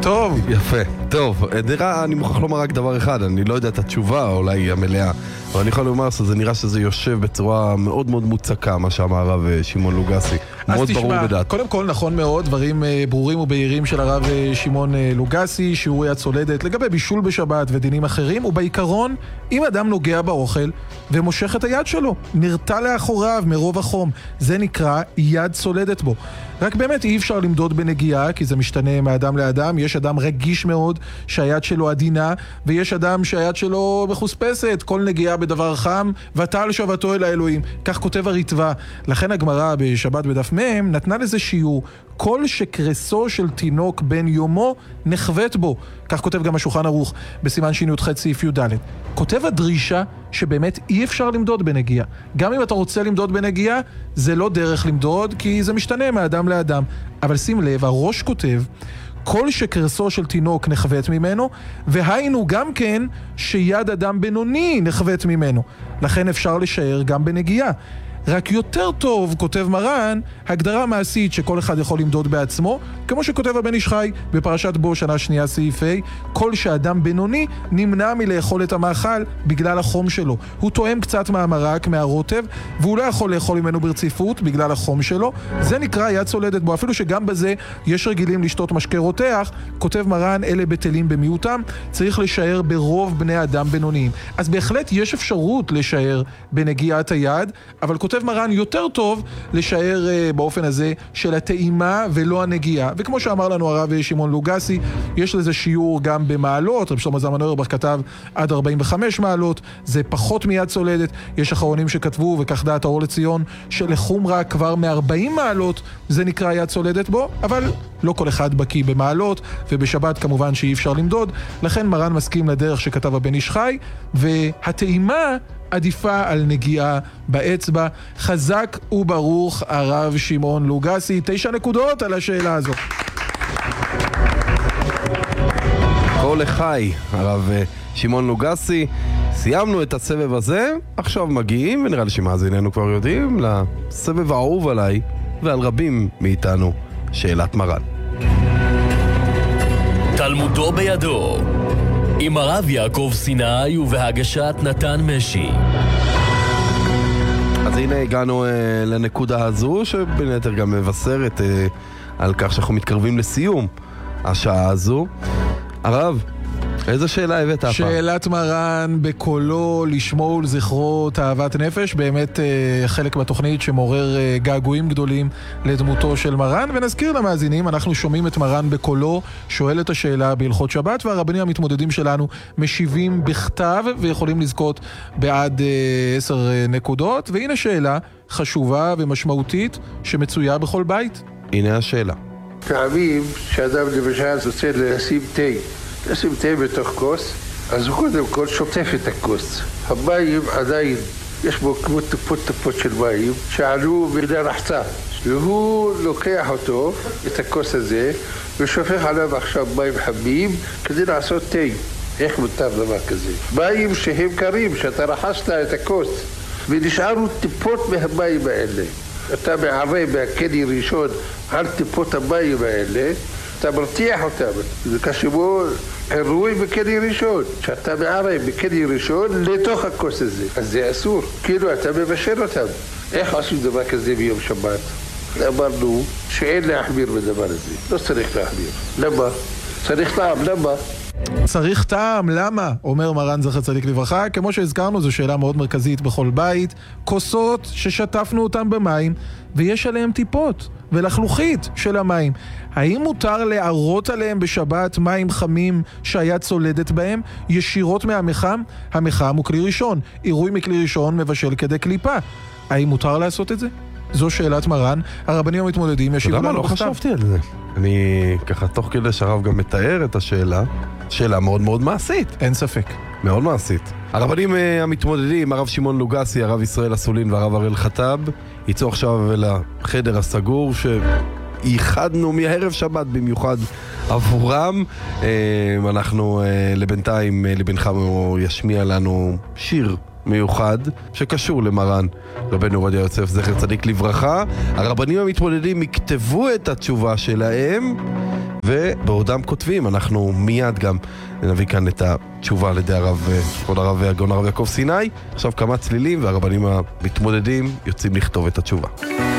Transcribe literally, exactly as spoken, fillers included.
טוב. יפה, טוב. נראה, אני מוכרח לומר רק דבר אחד, אני לא יודע את התשובה, אולי המלאה, אבל אני יכול לומר שזה נראה שזה יושב בצורה מאוד מאוד מוצקה, מה שאמר הרב שמעון לוגסי. מאוד תשמע, ברור בדעת. קודם כל נכון מאוד, דברים ברורים ובהירים של הרב שמעון לוגסי, שיעורי הצולדת לגבי בישול בשבת ודינים אחרים, ובעיקרון, אם אדם נוגע באוכל ומושך את היד שלו, נרתע לאחוריו מרוב החום, זה נקרא יד צולדת בו. רק באמת אי אפשר למדוד בנגיעה, כי זה משתנה מאדם לאדם. יש אדם רגיש מאוד שהיד שלו עדינה, ויש אדם שהיד שלו מחוספסת, כל נגיעה בדבר חם, ותעל שבתו אל האלוהים. כך כותב הריטב"א. לכן הגמרא בשבת בדף מ' נתנה לזה שיעור. כל שקרסו של תינוק בן יומו נחוות בו. כך כותב גם השולחן ערוך בסימן שי"ח סעיף י"ד. כותב הדרישה שבאמת אי אפשר למדוד בנגיעה. גם אם אתה רוצה למדוד בנגיעה, זה לא דרך למדוד, כי זה משתנה מאדם לאדם. אבל שים לב, הראש כותב, כל שקרסו של תינוק נחוות ממנו, והיינו גם כן שיד אדם בינוני נחוות ממנו. לכן אפשר לשער גם בנגיעה. רק יותר טוב, כותב מרן, הגדרה מעשית שכל אחד יכול למדוד בעצמו, כמו שכותב הבן איש חי בפרשת בו שנה שנייה סעיף ה', כל שאדם בינוני נמנע מלאכול את המאכל בגלל החום שלו. הוא תואם קצת מהמרק, מהרוטב, והוא לא יכול לאכול ממנו ברציפות בגלל החום שלו. זה נקרא יד צולדת בו, אפילו שגם בזה יש רגילים לשתות משקה רותח. כותב מרן, אלה בטלים במיעוטם, צריך לשער ברוב בני אדם בינוניים. אז בהחלט יש אפשרות לשער בנגיעת היד, אבל כותב מרן יותר טוב לשער uh, באופן הזה של הטעימה ולא הנגיעה. וכמו שאמר לנו הרב שמעון לוגסי, יש לזה שיעור גם במעלות. רב שלמה זלמן אוירבך כתב עד ארבעים וחמש מעלות, זה פחות מיד צולדת. יש אחרונים שכתבו, וכך דעת האור לציון, שלחומרה כבר מ-ארבעים מעלות זה נקרא יד צולדת בו, אבל לא כל אחד בקיא במעלות, ובשבת כמובן שאי אפשר למדוד. לכן מרן מסכים לדרך שכתב הבן איש חי, והטעימה עדיפה על נגיעה באצבע. חזק וברוך הרב שמעון לוגסי. תשע נקודות על השאלה הזו. כל לחי, הרב שמעון לוגסי. סיימנו את הסבב הזה, עכשיו מגיעים, ונראה לי שמאזיננו כבר יודעים, לסבב האהוב עליי ועל רבים מאיתנו, שאלת מרן. תלמודו בידו עם הרב יעקב סיני ובהגשת נתן משי. אז הנה הגענו אה, לנקודה הזו, שבין היתר גם מבשרת אה, על כך שאנחנו מתקרבים לסיום השעה הזו. הרב, איזו שאלה הבאת הפעם? שאלת מרן בקולו לשמו ולזכרו תאוות נפש, באמת אה, חלק בתוכנית שמעורר אה, געגועים גדולים לדמותו של מרן. ונזכיר למאזינים, אנחנו שומעים את מרן בקולו שואל את השאלה בהלכות שבת, והרבנים המתמודדים שלנו משיבים בכתב ויכולים לזכות בעד אה, עשר אה, נקודות. והנה שאלה חשובה ומשמעותית שמצויה בכל בית. הנה השאלה. פעמים שאדם למשל רוצה לשים תה, לשים תה בתוך כוס, אז הוא קודם כל שוטף את הכוס. המים עדיין, יש בו כמו טיפות טיפות של מים שעלו בגדי רחצה, והוא לוקח אותו, את הכוס הזה, ושופך עליו עכשיו מים חמים כדי לעשות תה. איך מותר דבר כזה? מים שהם קרים, שאתה רחשת את הכוס ונשארו טיפות מהמים האלה, אתה מערב מהקני ראשון על טיפות המים האלה, אתה מרתיח אותם. זה כשמו עירוי בקני ראשון, שאתה מערב בקני ראשון לתוך הכוס הזה. אז זה אסור, כאילו אתה מבשל אותם. איך עשו דבר כזה ביום שבת? אמרנו שאין להחמיר בדבר הזה, לא צריך להחמיר. למה? צריך טעם, למה? צריך טעם, למה? אומר מרן זכר צדיק לברכה. כמו שהזכרנו, זו שאלה מאוד מרכזית בכל בית. כוסות ששטפנו אותם במים ויש עליהם טיפות ולחלוכית של המים, האם מותר להערות עליהם בשבת מים חמים שהיד צולדת בהם ישירות מהמחם? המחם הוא כלי ראשון, עירוי מכלי ראשון מבשל כדי קליפה. האם מותר לעשות את זה? זו שאלת מרן. הרבנים המתמודדים ישיבו לנו בכתב. למה לא חשבתי על זה? אני ככה תוך כדי שהרב גם מתאר את השאלה, שאלה מאוד מאוד מעשית. אין ספק. מאוד מעשית. הרבנים המתמודדים, הרב שמעון לוגסי, הרב ישראל אסולין והרב הראל חטב, יצאו עכשיו לחדר הסגור שייחדנו מהערב שבת במיוחד עבורם. אנחנו לבינתיים, לבנך ישמיע לנו שיר מיוחד שקשור למרן רבנו עובדיה יוסף זכר צדיק לברכה. הרבנים המתמודדים יכתבו את התשובה שלהם ובעודם כותבים, אנחנו מיד גם נביא כאן את התשובה על ידי הרב, כבוד הרב הגאון הרב יעקב סיני. עכשיו כמה צלילים והרבנים המתמודדים יוצאים לכתוב את התשובה.